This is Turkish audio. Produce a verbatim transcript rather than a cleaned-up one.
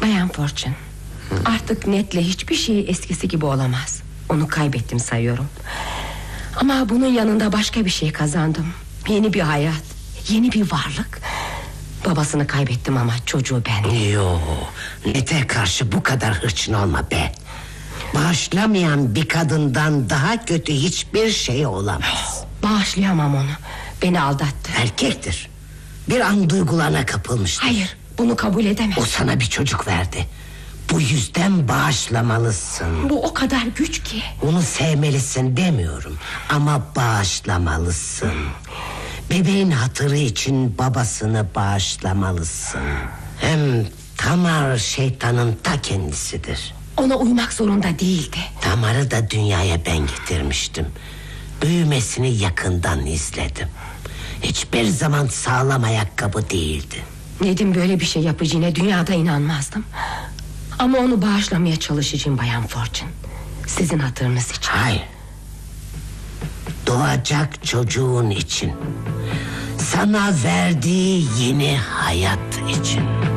Bayan Fortune, artık Ned'le hiçbir şey eskisi gibi olamaz. Onu kaybettim sayıyorum. Ama bunun yanında başka bir şey kazandım. Yeni bir hayat, yeni bir varlık. Babasını kaybettim ama çocuğu ben. Yo, Ned'e karşı bu kadar hırçın olma be. Bağışlamayan bir kadından daha kötü hiçbir şey olamaz. Bağışlayamam onu. Beni aldattı. Erkektir. Bir an duygularına kapılmıştır. Hayır, bunu kabul edemem. O sana bir çocuk verdi. Bu yüzden bağışlamalısın. Bu o kadar güç ki. Onu sevmelisin demiyorum, ama bağışlamalısın. Bebeğin hatırı için babasını bağışlamalısın. Hem Tamar şeytanın ta kendisidir. Ona uymak zorunda değildi. Tamar'ı da dünyaya ben getirmiştim. Büyümesini yakından izledim. Hiçbir zaman sağlam ayakkabı değildi. Ned'in böyle bir şey yapacağına dünyada inanmazdım. Ama onu bağışlamaya çalışacağım Bayan Fortune. Sizin hatırınız için. Hayır. Doğacak çocuğun için. Sana verdiği yeni hayat için.